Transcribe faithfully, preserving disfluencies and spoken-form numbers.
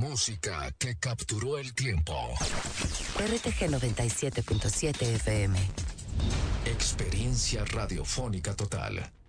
Música que capturó el tiempo. R T G noventa y siete punto siete F M. Experiencia radiofónica total.